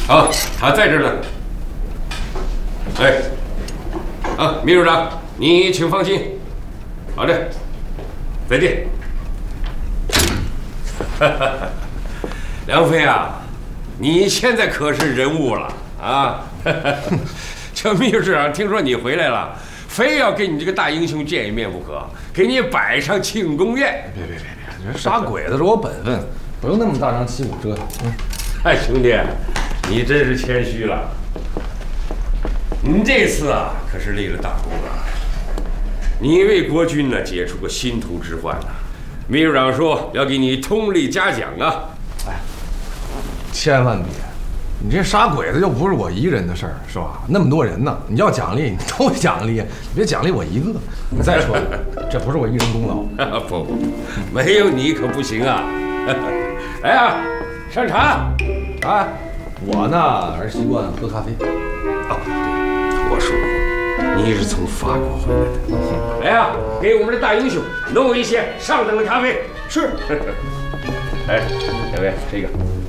好，他在这儿呢。哎，啊，秘书长，你请放心。好的，再见。梁飞啊，你现在可是人物了啊！这秘书长听说你回来了，非要跟你这个大英雄见一面不可，给你摆上庆功宴。 别，这杀鬼子是我本分，不用那么大张旗鼓折腾。 哎，兄弟，你真是谦虚了。你这次啊，可是立了大功了。你为国军呢解除过心头之患呐。秘书长说要给你通力嘉奖啊。 哎，千万别！你这杀鬼子又不是我一个人的事儿，是吧？那么多人呢，你要奖励你都奖励，你别奖励我一个。你再说，这不是我一人功劳。 不，没有你可不行啊！来啊，上茶。 哎，我呢还是习惯喝咖啡。 哦，对，我说过，你是从法国回来的。来啊，给我们的大英雄弄一些上等的咖啡。 是。 哎，两位吃一个。